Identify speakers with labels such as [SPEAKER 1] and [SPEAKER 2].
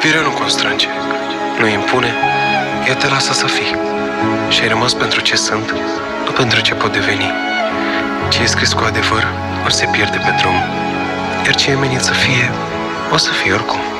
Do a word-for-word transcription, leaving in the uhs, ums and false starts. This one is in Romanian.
[SPEAKER 1] Iubirea nu constrânge, nu impune, ea te lasă să fii. Și ai rămas pentru ce sunt, nu pentru ce pot deveni. Ce e scris cu adevăr, ori se pierde pe drum, iar ce e menit să fie, o să fie oricum.